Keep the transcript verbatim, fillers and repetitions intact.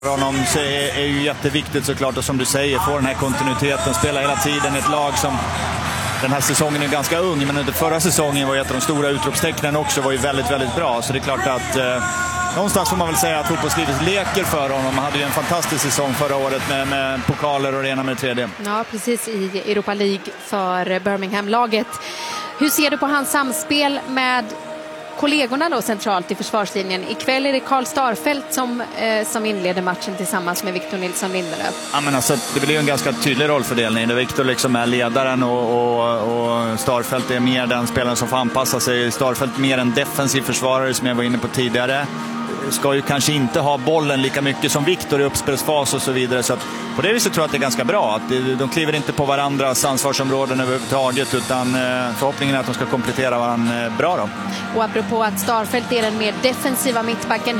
För honom så är, är ju jätteviktigt såklart, och som du säger, få den här kontinuiteten, spela hela tiden ett lag som den här säsongen är ganska ung, men under förra säsongen var ju ett av de stora utropstecknen också, var ju väldigt, väldigt bra. Så det är klart att eh, någonstans får man väl säga att fotbollslivet leker för honom. Han hade ju en fantastisk säsong förra året med, med pokaler och det ena med det tredje. Ja, precis, i Europa League för Birmingham-laget. Hur ser du på hans samspel med kollegorna då centralt i försvarslinjen? Ikväll är det Karl Starfelt som, eh, som inleder matchen tillsammans med Victor Nilsson Lindelöf. Ja, men alltså, det blir ju en ganska tydlig rollfördelning där Victor liksom är ledaren och, och, och Starfelt är mer den spelaren som får anpassa sig. Starfelt mer en defensiv försvarare som jag var inne på tidigare. Ska ju kanske inte ha bollen lika mycket som Victor i uppspelsfas och så vidare. Så att på det viset tror jag att det är ganska bra. Att de kliver inte på varandras ansvarsområden överhuvudtaget, utan förhoppningen är att de ska komplettera varandra bra då. Och apropå att Starfelt är den mer defensiva mittbacken,